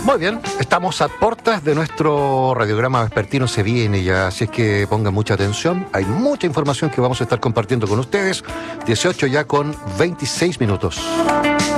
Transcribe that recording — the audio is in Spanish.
Muy bien, estamos a puertas de nuestro radiograma vespertino, se viene ya, así es que pongan mucha atención. Hay mucha información que vamos a estar compartiendo con ustedes. 18 ya con 26 minutos.